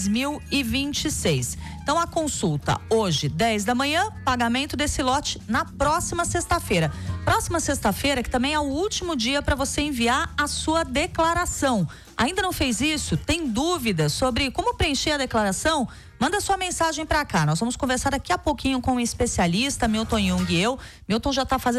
2026. Então a consulta hoje, 10 da manhã, pagamento desse lote na próxima sexta-feira. Próxima sexta-feira, que também é o último dia para você enviar a sua declaração. Ainda não fez isso? Tem dúvidas sobre como preencher a declaração? Manda sua mensagem para cá. Nós vamos conversar daqui a pouquinho com um especialista, Milton Jung e eu. Milton já está fazendo